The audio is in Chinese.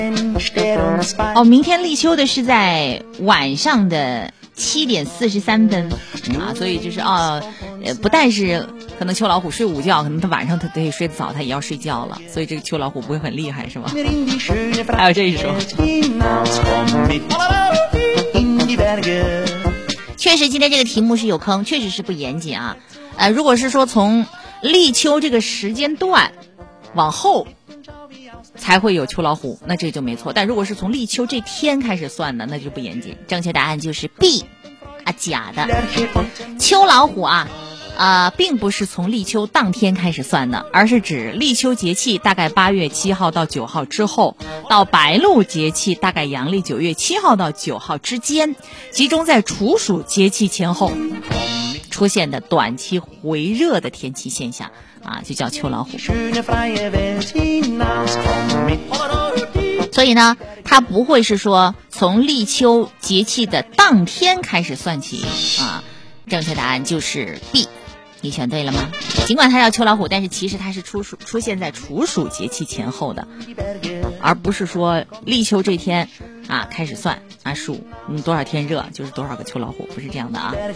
哦，明天立秋的是在晚上的7点43分啊，所以就是不但是可能秋老虎睡午觉，可能他晚上他得睡得早，他也要睡觉了，所以这个秋老虎不会很厉害是吧？还有这一说。确实今天这个题目是有坑，确实是不严谨啊。如果是说从立秋这个时间段往后才会有秋老虎，那这就没错。但如果是从立秋这天开始算的，那就不严谨。正确答案就是 B 啊，假的。秋老虎并不是从立秋当天开始算的，而是指立秋节气大概8月7号到9号之后，到白露节气大概阳历9月7号到9号之间，集中在处暑节气前后出现的短期回热的天气现象就叫秋老虎。所以呢，它不会是说从立秋节气的当天开始算起正确答案就是 B。你选对了吗？尽管它叫秋老虎，但是其实它是出现在处暑节气前后的，而不是说立秋这天开始算数多少天热就是多少个秋老虎，不是这样的啊。